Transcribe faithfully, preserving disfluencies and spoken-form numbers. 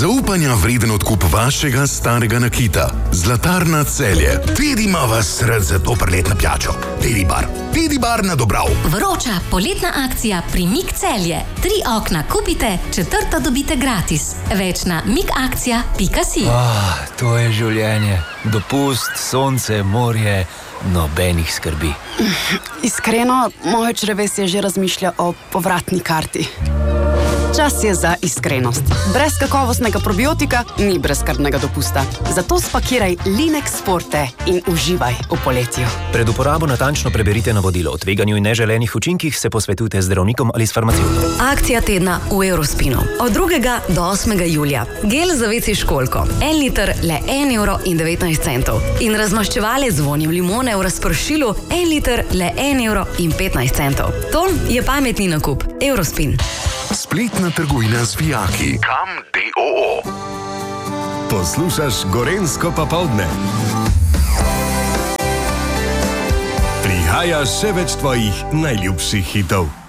Zaupanja vreden odkup vašega starega nakita. Zlatarna Celje. Tudi ima vas rad za to priletno pijačo. Vidibar. Vidibar na Dobrav. Vroča poletna akcija pri Mik Celje. Tri okna kupite, četrta dobite gratis. Več na mikakcija pika si. Ah, to je življenje. Dopust, sonce, morje, nobenih skrbi. Iskreno, moje črevesje že razmišlja o povratni karti. Čas je za iskrenost. Brez kakovostnega probiotika ni brezskrbnega dopusta. Zato spakiraj Linex Forte in uživaj v poletju. Pred uporabo natančno preberite navodilo. O tveganju in neželenih učinkih se posvetujte z zdravnikom ali s farmacevtom. Akcija tedna v Eurospinu. Od drugega do osmega julija. Gel za veci školjko. En liter le en evro in devetnajst centov. In razmaščevalec z vonjem limone v razpršilu. En liter le en evro in petnajst centov. To je pametni nakup. Eurospin. Spletna trgovina z vijaki. Kam D O O. Poslušaš Gorenjsko popoldne. Prihaja še več tvojih najljubših hitov.